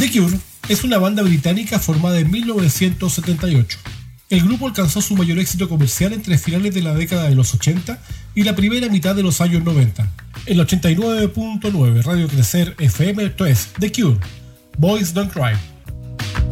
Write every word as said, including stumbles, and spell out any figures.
The Cure es una banda británica formada en mil novecientos setenta y ocho. El grupo alcanzó su mayor éxito comercial entre finales de la década de los ochenta y la primera mitad de los años noventa. En el ochenta y nueve punto nueve Radio Crecer F M, esto es The Cure, Boys Don't Cry.